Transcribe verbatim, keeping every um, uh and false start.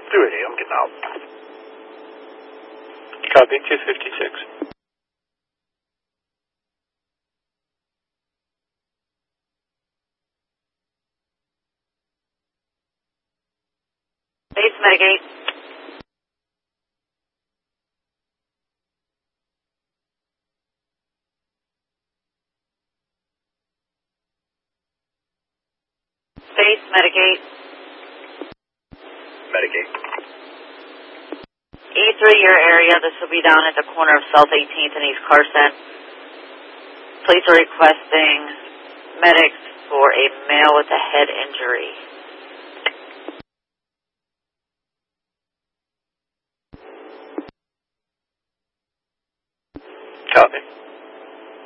two eighty, I'm getting out. Copy, two fifty-six. Base Medigate. Base Medigate. Medigate. E three, your area. This will be down at the corner of South eighteenth and East Carson. Police are requesting medics for a male with a head injury. Copy.